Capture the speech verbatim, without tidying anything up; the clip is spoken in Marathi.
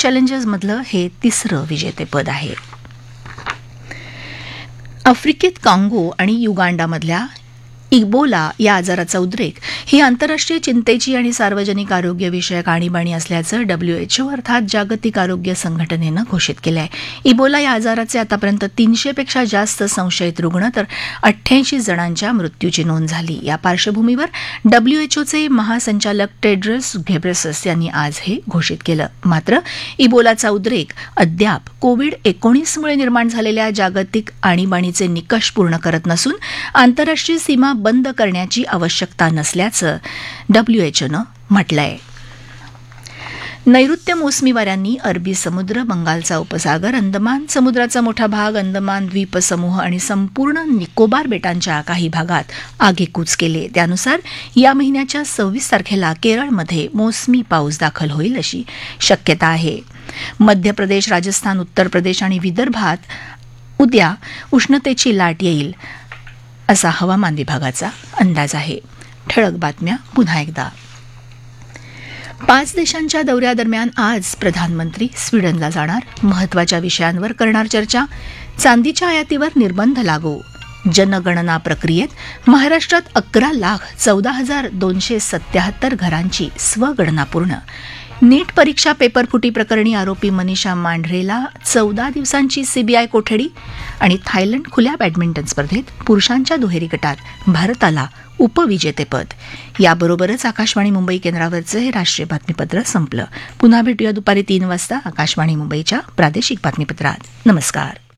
चॅलेंजर्समधलं हे तिसरं विजेतेपद आहे. आफ्रिकेत काँगो आणि युगांडामधल्या इबोला या आजाराचा उद्रेक ही आंतरराष्ट्रीय चिंतेची आणि सार्वजनिक आरोग्यविषयक आणीबाणी असल्याचं डब्ल्यूएचओ अर्थात जागतिक आरोग्य संघटनेनं घोषित केलं आहे. इबोला या आजाराचे आतापर्यंत तीनशेपेक्षा जास्त संशयित रुग्ण तर अठ्ठ्याऐंशी जणांच्या मृत्यूची नोंद झाली. या पार्श्वभूमीवर डब्ल्यूएचओचे महासंचालक टेड्रस घेब्रेसस यांनी आज हे घोषित केलं. मात्र इबोलाचा उद्रेक अद्याप कोविड एकोणीसमुळे निर्माण झालेल्या जागतिक आणीबाणीचे निकष पूर्ण करत नसून आंतरराष्ट्रीय सीमा बंद करण्याची आवश्यकता नसल्याचं डब्ल्यूएचओनं म्हटलंय. नैऋत्य मोसमी वाऱ्यांनी अरबी समुद्र, बंगालचा उपसागर, अंदमान समुद्राचा मोठा भाग, अंदमान द्वीपसमूह आणि संपूर्ण निकोबार बेटांच्या काही भागात आगेकूच केले. त्यानुसार या महिन्याच्या सव्वीस तारखेला केरळमध्ये मोसमी पाऊस दाखल होईल अशी शक्यता आहे. मध्य प्रदेश, राजस्थान, उत्तर प्रदेश आणि विदर्भात उद्या उष्णतेची लाट येईल असा हवामान विभागाचा अंदाज आहे. ठळक बातम्या पुन्हा एकदा. पाच देशांच्या दौऱ्यादरम्यान आज प्रधानमंत्री स्वीडनला जाणार. महत्वाच्या विषयांवर करणार चर्चा. चांदीच्या आयातीवर निर्बंध लागू. जनगणना प्रक्रियेत महाराष्ट्रात अकरा लाख चौदा हजार दोनशे सत्याहत्तर घरांची स्वगणना पूर्ण. नीट परीक्षा पेपरफुटी प्रकरणी आरोपी मनीषा मांढरेला चौदा दिवसांची सीबीआय कोठडी. आणि थायलंड खुल्या बॅडमिंटन स्पर्धेत पुरुषांच्या दुहेरी गटात भारताला उपविजेतेपद. याबरोबरच आकाशवाणी मुंबई केंद्रावरचं हे राष्ट्रीय बातमीपत्र संपलं. पुन्हा भेटूया दुपारी तीन वाजता आकाशवाणी मुंबईच्या प्रादेशिक बातमीपत्रात. नमस्कार.